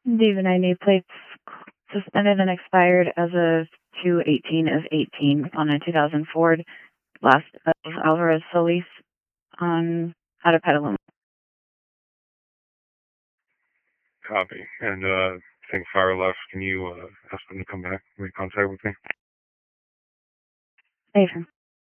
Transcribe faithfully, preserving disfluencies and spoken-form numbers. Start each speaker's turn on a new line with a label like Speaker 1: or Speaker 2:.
Speaker 1: David, I need plates suspended and expired as of two eighteen of eighteen on a two thousand Ford. Last of Alvarez Solis on out of Petaluma.
Speaker 2: Copy. And, uh, I think fire left. Can you, uh, ask them to come back and make contact with me?
Speaker 1: Later.